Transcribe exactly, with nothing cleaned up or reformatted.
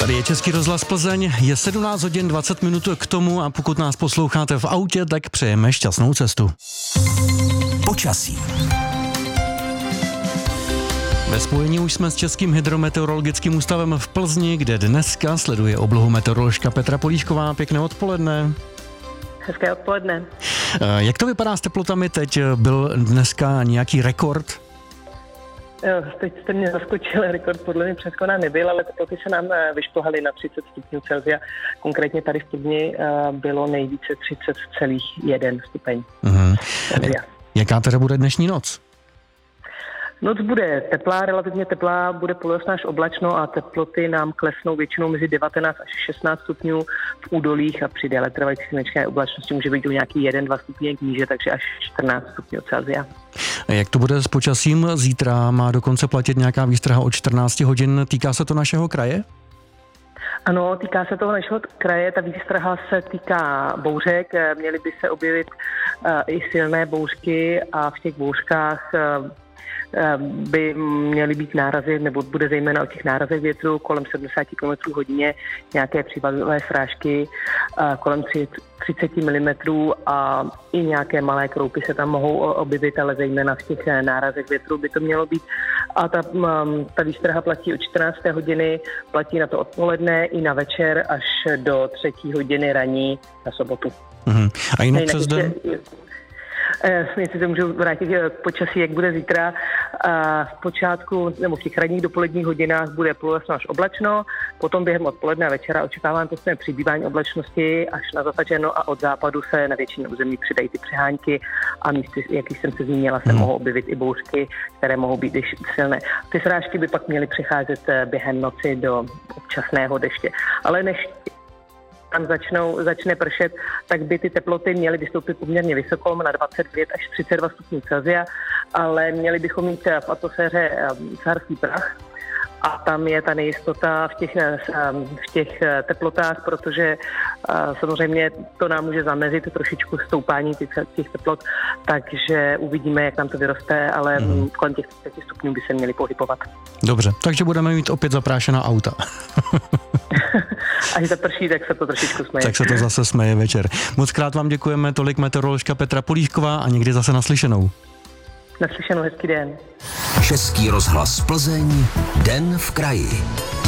Tady je Český rozhlas Plzeň, je sedmnáct hodin dvacet minut k tomu a pokud nás posloucháte v autě, tak přejeme šťastnou cestu. Počasí. Ve spojení už jsme s Českým hydrometeorologickým ústavem v Plzni, kde dneska sleduje oblohu meteoroložka Petra Políšková. Pěkné odpoledne. Hezké odpoledne. Jak to vypadá s teplotami teď? Byl dneska nějaký rekord? Jo, teď jste mě zaskočil, rekord podle mě překonán nebyl, ale teploty se nám vyšplhaly na třicet stupňů Celsia. Konkrétně tady v Plzni bylo nejvíce třicet celá jedna stupeň Mhm. Celsia. Jaká teda bude dnešní noc? Noc bude teplá, relativně teplá, bude polojasná až oblačno a teploty nám klesnou většinou mezi devatenáct až šestnáct stupňů v údolích a při déle trvající slunečné oblačnosti může být do nějaký jeden až dva stupně níže, takže až čtrnáct stupňů Celsia. Jak to bude s počasím? Zítra má dokonce platit nějaká výstraha od čtrnáct hodin. Týká se to našeho kraje? Ano, týká se toho našeho kraje, ta výstraha se týká bouřek, měly by se objevit uh, i silné bouřky a v těch bouřkách uh, by měly být nárazy, nebo bude zejména o těch nárazech větru kolem sedmdesát kilometrů hodině, nějaké přívalové srážky kolem třicet milimetrů a i nějaké malé kroupy se tam mohou objevit, ale zejména v těch nárazech větru by to mělo být. A ta, ta výstraha platí od čtrnácté hodiny, platí na to odpoledne i na večer až do třetí hodiny raní na sobotu. Mhm. A jinak přes den? Jestli se můžu vrátit k počasí, jak bude zítra. V počátku, nebo v těch ranních dopoledních hodinách bude polojasno až oblačno, potom během odpoledne a večera očekávám postupné přibývání oblačnosti až na zataženo a od západu se na většině území přidají ty přehánky a místy, jak jsem se zmínila, se hmm. mohou objevit i bouřky, které mohou být i silné. Ty srážky by pak měly přecházet během noci do občasného deště. Ale než tam začnou, začne pršet, tak by ty teploty měly vystoupit poměrně vysoko, na dvacet devět až třicet dva stupňů Celsia, ale měli bychom mít v atmosféře saharský prach a tam je ta nejistota v těch, v těch teplotách, protože samozřejmě to nám může zamezit trošičku stoupání těch, těch teplot, takže uvidíme, jak nám to vyroste, ale mm. kolem těch třicet stupňů by se měli pohybovat. Dobře, takže budeme mít opět zaprášená auta. Až zaprší, tak se to trošičku směje. Tak se to zase směje večer. Moc krát vám děkujeme, tolik meteoroložka Petra Políšková a někdy zase naslyšenou. Naslyšenou, hezký den. Český rozhlas Plzeň, den v kraji.